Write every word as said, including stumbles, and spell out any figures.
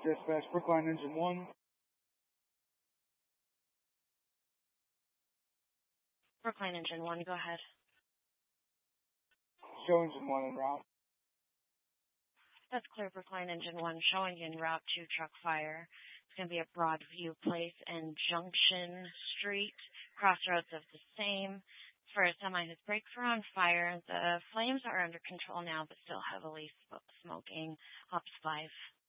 Dispatch, Brookline Engine one. Brookline Engine one, go ahead. Show Engine one en route. That's clear, Brookline Engine one, showing en route to truck fire. It's going to be a Broadview Place and Junction Street. Crossroads of the same. For a semi whose brakes were on fire. The flames are under control now, but still heavily smoking. Ops five.